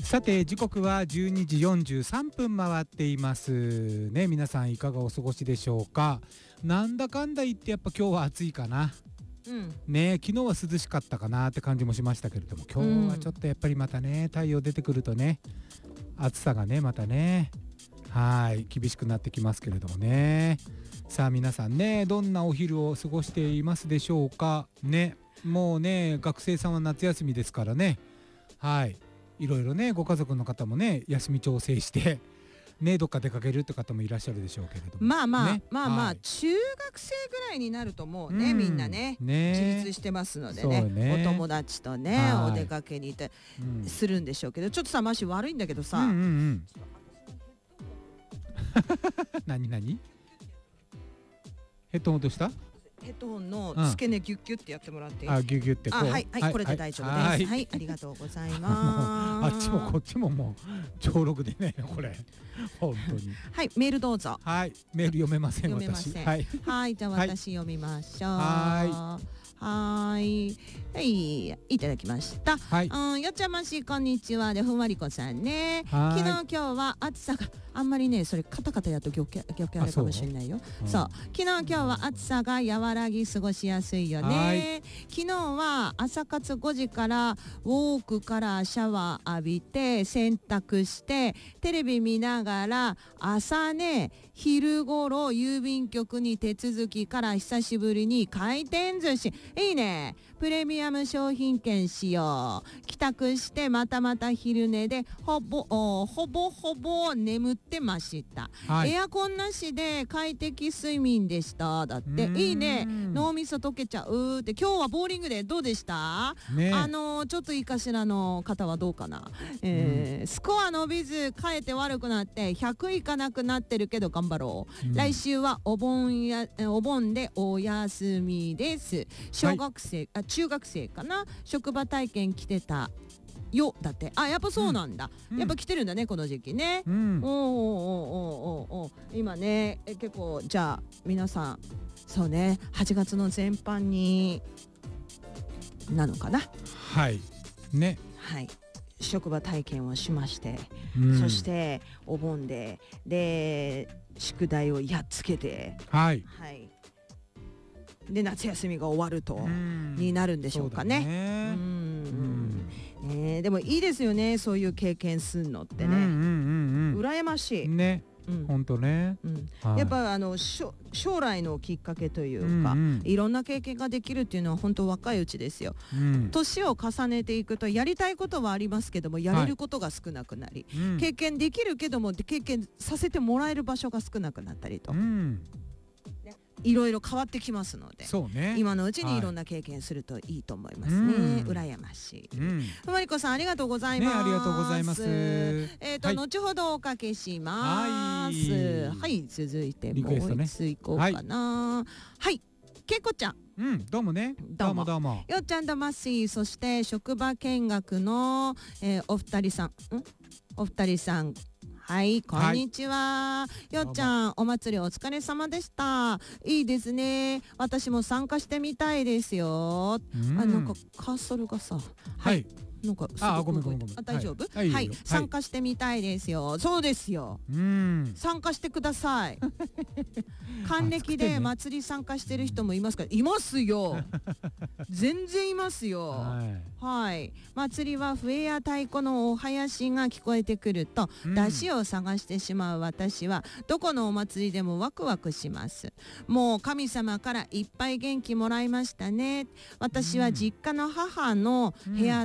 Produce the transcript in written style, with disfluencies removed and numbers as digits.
さて時刻は12時43分回っていますね。皆さんいかがお過ごしでしょうか。なんだかんだ言ってやっぱ今日は暑いかな、ね。昨日は涼しかったかなって感じもしましたけれども、今日はちょっとやっぱりまたね、太陽出てくるとね、暑さがねまたね厳しくなってきますけれどもね。さあ皆さんね、どんなお昼を過ごしていますでしょうかね。もうね、学生さんは夏休みですからね、いろいろね、ご家族の方もね休み調整してね、どっか出かけるって方もいらっしゃるでしょうけれども、 中学生ぐらいになるともうね、みんなね自立してますので ね、お友達とね、お出かけに行ってするんでしょうけど、ちょっとさ、マシ悪いんだけどさ、 何ヘッドホンとしたヘッドホンの付け根ギュッギュッってやってもらっていい？ ギュッギュッってこう、 これで大丈夫です。はい、ありがとうございます。 あっちもこっちももう超録でね、これ本当に。 はい、メールどうぞ。 はい、メール読めません。私。 はい、じゃあ私読みましょう。はい、いただきました。よっちゃましこんにちはで、ふんわりこさんね。昨日今日は暑さがあんまりね、それカタカタやると余計あれかもしれないよ。そう、昨日今日は暑さが和らぎ過ごしやすいよね。昨日は朝活5時からウォークからシャワー浴びて洗濯してテレビ見ながら、朝ね、昼頃郵便局に手続きから久しぶりに回転寿司、いいね、プレミアム商品券しよう。帰宅してまた昼寝でほぼ眠ってました。エアコンなしで快適睡眠でした。だっていいね、脳みそ溶けちゃうって。今日はボーリングでどうでした？ちょっといいかしらの方はどうかな。スコア伸びずかえって悪くなって100いかなくなってるけど頑張ろう。来週はお盆でお休みです。中学生かな、職場体験来てたよ。だってやっぱそうなんだ、やっぱ来てるんだね、この時期ね。今ね、結構じゃあ皆さん、そうね、8月の前半になのかな。職場体験をしまして、そしてお盆で宿題をやっつけて、で夏休みが終わるとになるんでしょうかね。でもいいですよね、そういう経験するのってね。羨ましいね。 本当ね。 やっぱ将来のきっかけというか、いろんな経験ができるっていうのは本当若いうちですよ。年を重ねていくとやりたいことはありますけども、やれることが少なくなり、経験できるけども経験させてもらえる場所が少なくなったりと、いろいろ変わってきますので、今のうちにいろんな経験するといいと思いますね。羨ましい。ふまりこさん、ありがとうございます。 ありがとうございます。 後ほどおかけします。続いてもう一ついこうかな。けいこちゃん、 どうもね。どうもよっちゃんとまっしー、そして職場見学の、お二人さん、こんにちは。よっちゃん、お祭りお疲れ様でした。いいですね。私も参加してみたいですよ。なんかカーソルがさ、なんかごめん。 大丈夫？参加してみたいですよ。そうですよ。参加してください。還暦で祭り参加してる人もいますから。いますよ。全然いますよ。祭りは笛や太鼓のお囃子が聞こえてくると、出汁を探してしまう私はどこのお祭りでもワクワクします。もう神様からいっぱい元気もらいましたね。私は実家の母の部屋